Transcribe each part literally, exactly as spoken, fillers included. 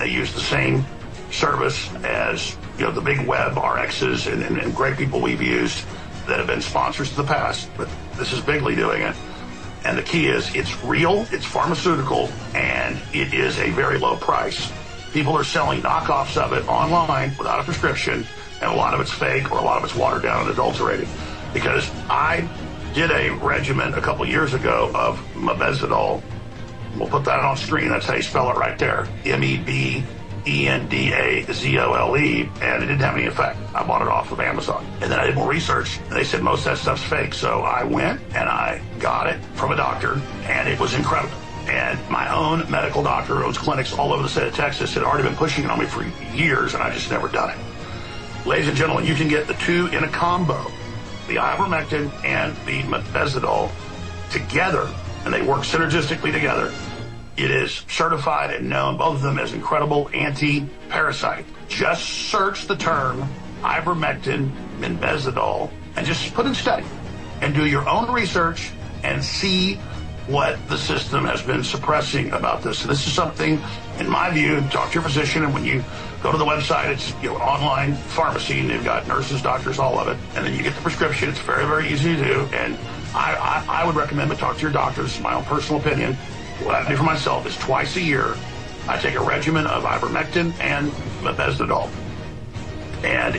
they use the same service as, you know, the big web R Xs and, and, and great people we've used that have been sponsors in the past. But this is Bigley doing it. And the key is it's real, it's pharmaceutical, and it is a very low price. People are selling knockoffs of it online without a prescription, and a lot of it's fake or a lot of it's watered down and adulterated. Because I did a regimen a couple years ago of mebendazole. We'll put that on screen. That's how you spell it right there. M E B E N D A Z O L E, and it didn't have any effect. I bought it off of Amazon. And then I did more research, and they said most of that stuff's fake. So I went and I got it from a doctor, and it was incredible. And my own medical doctor who owns clinics all over the state of Texas had already been pushing it on me for years, and I just never done it. Ladies and gentlemen, you can get the two in a combo, the ivermectin and the mebendazole together, and they work synergistically together. It is certified and known, both of them, as incredible anti-parasite. Just search the term ivermectin, mebendazole, and just put in study and do your own research and see what the system has been suppressing about this. And this is something, in my view, talk to your physician, and when you go to the website, it's, you know, an online pharmacy, and they've got nurses, doctors, all of it, and then you get the prescription. It's very, very easy to do, and I, I, I would recommend it. Talk to your doctors. This is my own personal opinion. What I do for myself is twice a year, I take a regimen of ivermectin and mebendazole, and it,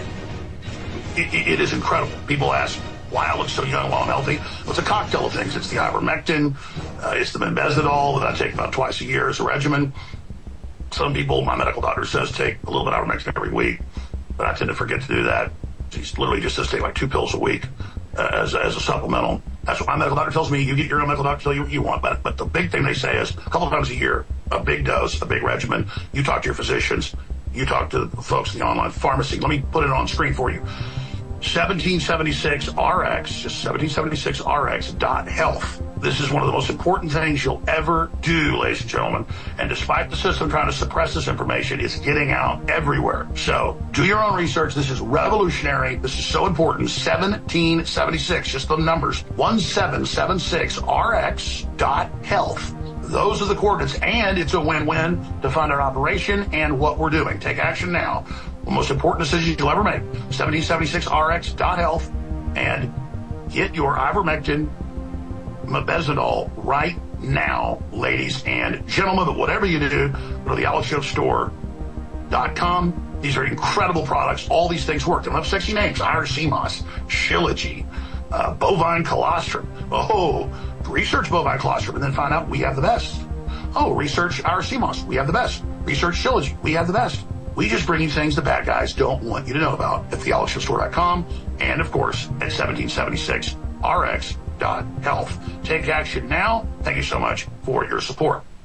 it, it is incredible. People ask, why I look so young while I'm healthy? Well, it's a cocktail of things. It's the ivermectin, uh, it's the mebendazole that I take about twice a year as a regimen. Some people, my medical doctor says, take a little bit of ivermectin every week, but I tend to forget to do that. She's literally just says take like two pills a week uh, as, as a supplemental. That's what my medical doctor tells me. You get your own medical doctor tell you what you want, but, but the big thing they say is a couple times a year, a big dose, a big regimen. You talk to your physicians. You talk to the folks in the online pharmacy. Let me put it on screen for you. seventeen seventy-six R X, just seventeen seventy-six R X dot health. This is one of the most important things you'll ever do, ladies and gentlemen. And despite the system trying to suppress this information, it's getting out everywhere. So do your own research. This is revolutionary. This is so important. seventeen seventy-six, just the numbers, seventeen seventy-six R X dot health. Those are the coordinates, and it's a win-win to fund our operation and what we're doing. Take action now. The most important decision you'll ever make, seventeen seventy-six R X dot health, and get your ivermectin, mebendazole right now, ladies and gentlemen. But whatever you do, go to the alex jones store dot com. These are incredible products. All these things work. They don't have sexy names. Iracemos, Shilajit, uh, bovine colostrum. Oh, research bovine colostrum and then find out we have the best. Oh, research Iracemos. We have the best. Research Shilajit. We have the best. We just bring you things the bad guys don't want you to know about at the alex jones store dot com and, of course, at seventeen seventy-six R X dot health. Take action now. Thank you so much for your support.